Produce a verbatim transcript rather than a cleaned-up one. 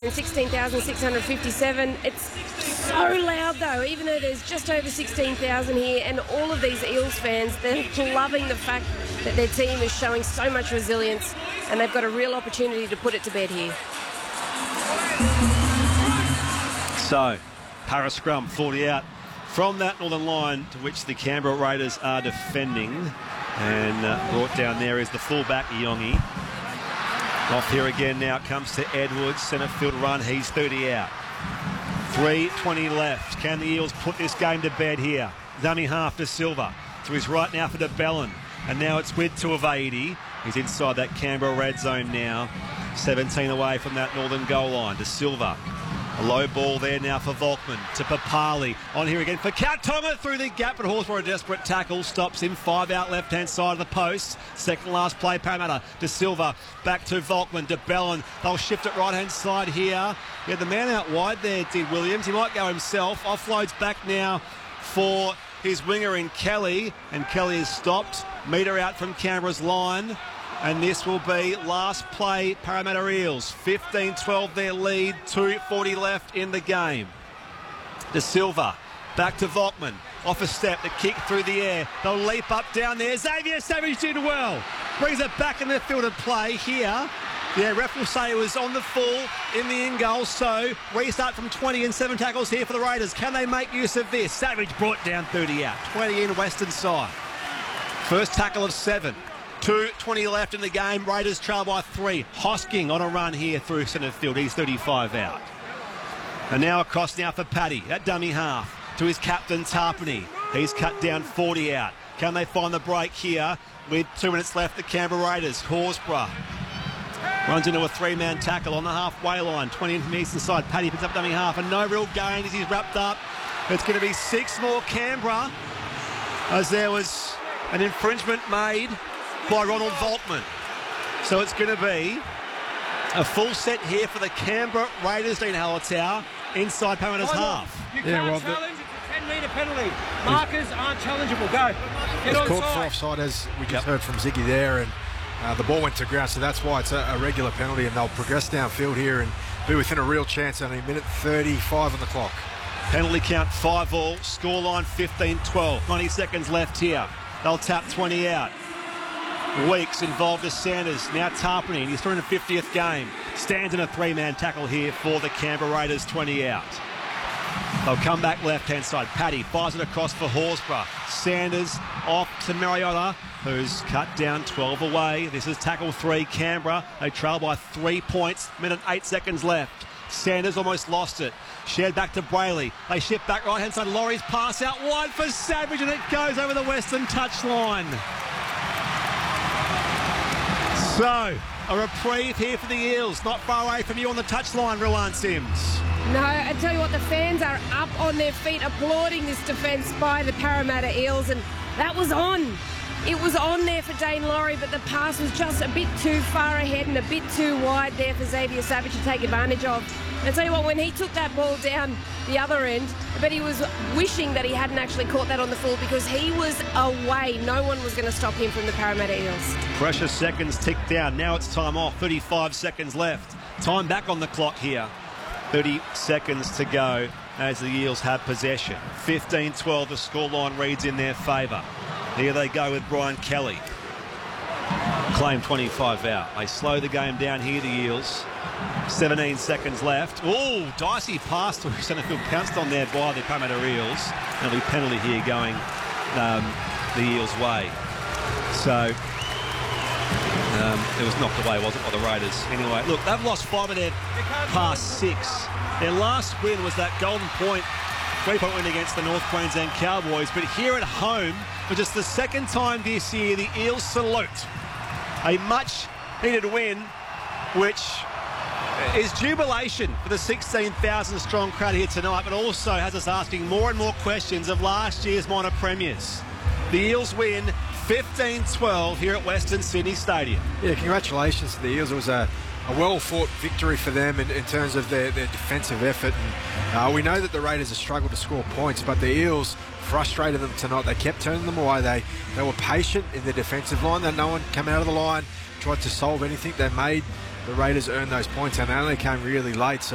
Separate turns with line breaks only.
getting sixteen thousand six hundred fifty-seven. It's so loud though, even though there's just over sixteen thousand here, and all of these Eels fans, they're loving the fact that their team is showing so much resilience, and they've got a real opportunity to put it to bed here.
So, para scrum, forty out from that northern line to which the Canberra Raiders are defending. And uh, brought down there is the fullback, Iongi. Off here again now, comes to Edwards, centre field run, he's thirty out. three twenty left. Can the Eels put this game to bed here? Dummy half to Silva. To his right now for De Bellin. And now it's with Tuivasa. He's inside that Canberra red zone now. seventeen away from that northern goal line to Silva. A low ball there now for Volkman to Papali. On here again for Kautonga through the gap, but Horsburgh a desperate tackle. Stops him. Five out left-hand side of the post. Second last play, Parramatta to Silva. Back to Volkman, De Bellin. They'll shift it right-hand side here. Yeah, the man out wide there did Williams. He might go himself. Offloads back now for his winger in Kelly. And Kelly is stopped. Metre out from Canberra's line. And this will be last play, Parramatta Eels. fifteen twelve their lead, two forty left in the game. De Silva, back to Volkman. Off a step, the kick through the air. They'll leap up down there. Xavier Savage did well. Brings it back in the field of play here. Yeah, ref will say it was on the full in the in goal. So restart from twenty and seven tackles here for the Raiders. Can they make use of this? Savage brought down thirty out. twenty in western side. First tackle of seven. two twenty left in the game. Raiders trail by three. Hosking on a run here through centre field. He's thirty-five out. And now across now for Paddy at dummy half to his captain Tarpany. He's cut down forty out. Can they find the break here with two minutes left? The Canberra Raiders. Horsburgh runs into a three-man tackle on the halfway line. twenty in from the eastern side. Paddy picks up dummy half and no real gain as he's wrapped up. It's going to be six more Canberra as there was an infringement made by Ronald Volkman. So it's going to be a full set here for the Canberra Raiders, Dean Hallertau, inside Parramatta's half.
You
Yeah,
can't
well,
challenge, it's a ten metre penalty. Markers aren't challengeable. Go. Get
It's
on
caught
side.
for offside, as we just
Yep.
heard from Ziggy there, and uh, the ball went to ground, so that's why it's a, a regular penalty, and they'll progress downfield here and be within a real chance. Only a minute thirty-five on the clock.
Penalty count five all, scoreline fifteen twelve. ninety seconds left here. They'll tap twenty out. Weeks involved as Sanders. Now Tarpany in his three hundred fiftieth game. Stands in a three-man tackle here for the Canberra Raiders, twenty out. They'll come back left-hand side. Paddy fires it across for Horsburgh. Sanders off to Mariota, who's cut down twelve away. This is tackle three, Canberra. They trail by three points. Minute eight seconds left. Sanders almost lost it. Shared back to Brayley. They shift back right-hand side. Laurie's pass out wide for Savage, and it goes over the western touchline. So, a reprieve here for the Eels. Not far away from you on the touchline, Rowan Sims.
No, I tell you what, the fans are up on their feet applauding this defence by the Parramatta Eels, and that was on. It was on there for Dane Laurie, but the pass was just a bit too far ahead and a bit too wide there for Xavier Savage to take advantage of. And I tell you what, when he took that ball down the other end, I bet he was wishing that he hadn't actually caught that on the full, because he was away. No one was going to stop him from the Parramatta Eels.
Precious seconds tick down. Now it's time off. thirty-five seconds left. Time back on the clock here. thirty seconds to go as the Eels have possession. fifteen twelve, the scoreline reads in their favour. Here they go with Brian Kelly. Claim twenty-five out. They slow the game down here, the Eels. seventeen seconds left. Oh, dicey pass to centre field, pounced on there by the Parramatta Eels. There'll be penalty here going um, the Eels' way. So um, it was knocked away, wasn't it, by the Raiders? Anyway, look, they've lost five of their past six. Their last win was that Golden Point three-point win against the North Queensland Cowboys. But here at home, for just the second time this year, the Eels salute a much-needed win, which is jubilation for the sixteen thousand strong crowd here tonight, but also has us asking more and more questions of last year's minor premiers. The Eels win fifteen twelve here at Western Sydney Stadium.
Yeah, congratulations to the Eels. It was a, a well-fought victory for them in, in terms of their, their defensive effort. And, uh, we know that the Raiders have struggled to score points, but the Eels frustrated them tonight. They kept turning them away. They, they were patient in the defensive line. That no one came out of the line, tried to solve anything. They made the Raiders earn those points, and they only came really late. So